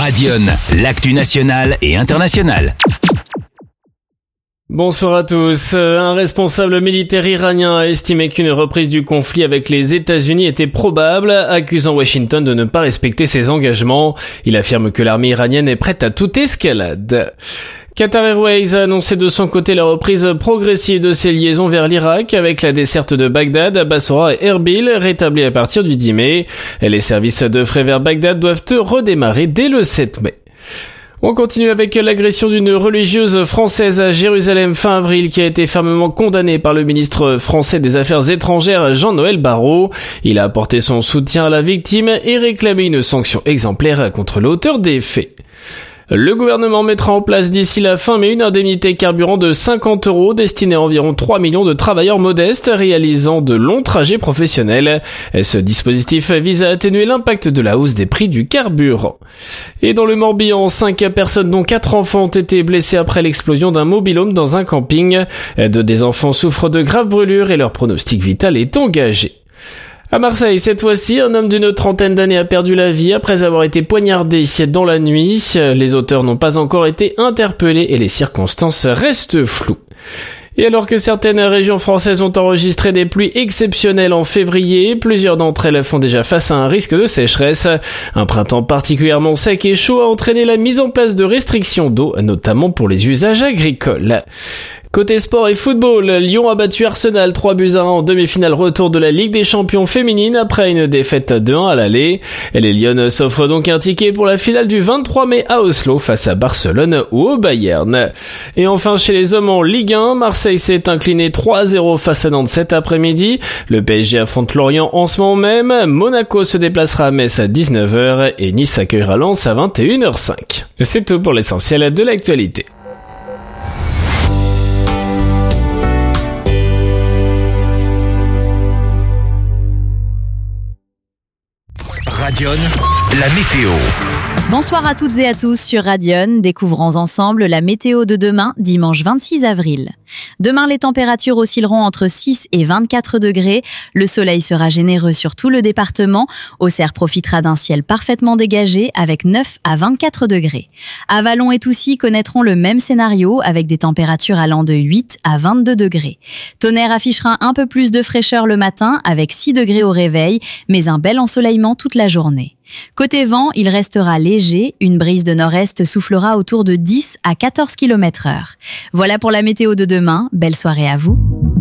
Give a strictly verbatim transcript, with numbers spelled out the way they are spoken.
Radion, l'actu nationale et internationale. Bonsoir à tous. Un responsable militaire iranien a estimé qu'une reprise du conflit avec les États-Unis était probable, accusant Washington de ne pas respecter ses engagements. Il affirme que l'armée iranienne est prête à toute escalade. Qatar Airways a annoncé de son côté la reprise progressive de ses liaisons vers l'Irak avec la desserte de Bagdad, Bassora et Erbil rétablie à partir du dix mai. Les services de fret vers Bagdad doivent redémarrer dès le sept mai. On continue avec l'agression d'une religieuse française à Jérusalem fin avril qui a été fermement condamnée par le ministre français des Affaires étrangères Jean-Noël Barrot. Il a apporté son soutien à la victime et réclamé une sanction exemplaire contre l'auteur des faits. Le gouvernement mettra en place d'ici la fin mai une indemnité carburant de cinquante euros destinée à environ trois millions de travailleurs modestes réalisant de longs trajets professionnels. Ce dispositif vise à atténuer l'impact de la hausse des prix du carburant. Et dans le Morbihan, cinq personnes dont quatre enfants ont été blessées après l'explosion d'un mobil-home dans un camping. Deux des enfants souffrent de graves brûlures et leur pronostic vital est engagé. À Marseille, cette fois-ci, un homme d'une trentaine d'années a perdu la vie après avoir été poignardé dans la nuit. Les auteurs n'ont pas encore été interpellés et les circonstances restent floues. Et alors que certaines régions françaises ont enregistré des pluies exceptionnelles en février, plusieurs d'entre elles font déjà face à un risque de sécheresse. Un printemps particulièrement sec et chaud a entraîné la mise en place de restrictions d'eau, notamment pour les usages agricoles. Côté sport et football, Lyon a battu Arsenal trois buts à un en demi-finale retour de la Ligue des Champions féminine après une défaite deux un à l'aller. Et les Lyonnaises s'offrent donc un ticket pour la finale du vingt-trois mai à Oslo face à Barcelone ou au Bayern. Et enfin chez les hommes en Ligue un, Marseille s'est incliné trois à zéro face à Nantes cet après-midi. Le P S G affronte Lorient en ce moment même. Monaco se déplacera à Metz à dix-neuf heures et Nice accueillera Lens à vingt et une heures cinq. C'est tout pour l'essentiel de l'actualité. Radion, la météo. Bonsoir à toutes et à tous sur Radion. Découvrons ensemble la météo de demain, dimanche vingt-six avril. Demain, les températures oscilleront entre six et vingt-quatre degrés. Le soleil sera généreux sur tout le département. Auxerre profitera d'un ciel parfaitement dégagé avec neuf à vingt-quatre degrés. Avallon et Toucy connaîtront le même scénario avec des températures allant de huit à vingt-deux degrés. Tonnerre affichera un peu plus de fraîcheur le matin avec six degrés au réveil, mais un bel ensoleillement toute la journée. Côté vent, il restera léger, une brise de nord-est soufflera autour de dix à quatorze kilomètres heure. Voilà pour la météo de demain, belle soirée à vous.